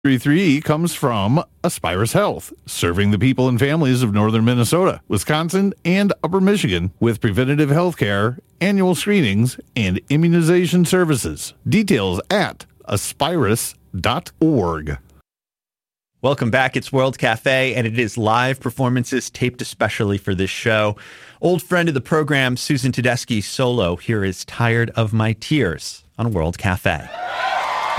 33 comes from Aspirus Health, serving the people and families of northern Minnesota, Wisconsin, and upper Michigan with preventative health care, annual screenings, and immunization services. Details at aspirus.org. Welcome back. It's World Cafe, and it is live performances taped especially for this show. Old friend of the program, Susan Tedeschi solo. Here is Tired of My Tears on World Cafe.